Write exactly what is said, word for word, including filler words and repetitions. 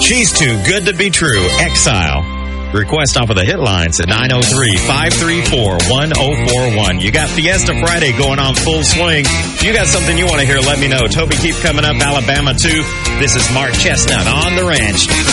She's Too Good to Be True, Exile. Request off of the hit lines at nine oh three, five three four, one oh four one. You got Fiesta Friday going on full swing. If you got something you want to hear, let me know. Toby Keith coming up, Alabama too. This is Mark Chestnut on the Ranch.